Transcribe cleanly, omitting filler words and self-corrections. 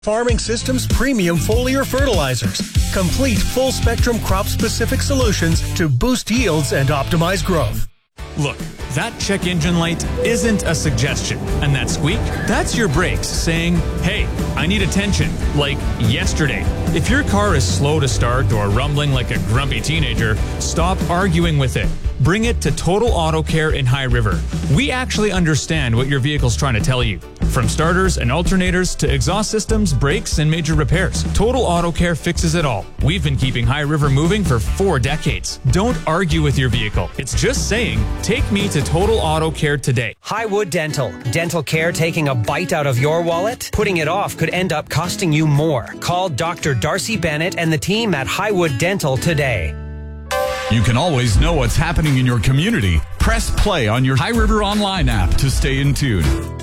Farming Systems Premium Foliar Fertilizers. Complete full-spectrum crop-specific solutions to boost yields and optimize growth. Look, that check engine light isn't a suggestion. And that squeak, that's your brakes saying, hey, I need attention, like yesterday. If your car is slow to start or rumbling like a grumpy teenager, stop arguing with it. Bring it to Total Auto Care in High River. We actually understand what your vehicle's trying to tell you. From starters and alternators to exhaust systems, brakes, and major repairs, Total Auto Care fixes it all. We've been keeping High River moving for 4 decades. Don't argue with your vehicle. It's just saying, take me to Total Auto Care today. Highwood Dental. Dental care taking a bite out of your wallet? Putting it off could end up costing you more. Call Dr. Darcy Bennett and the team at Highwood Dental today. You can always know what's happening in your community. Press play on your High River Online app to stay in tune.